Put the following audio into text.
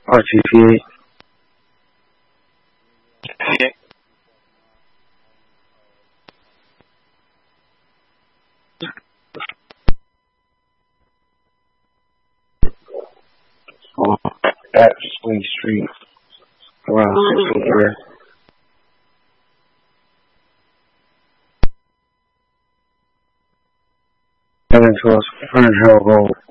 RGPA. At Swing Street, around 603. Heading towards Fernhill Road.